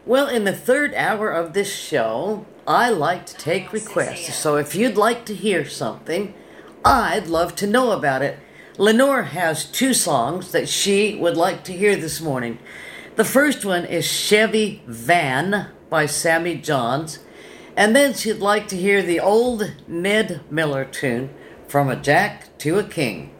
Well, in the third hour of this show, I like to take requests. So if you'd like to hear something, I'd love to know about it. Lenore has two songs that she would like to hear this morning. The first one is Chevy Van by Sammy Johns. And then she'd like to hear the old Ned Miller tune, From a Jack to a King.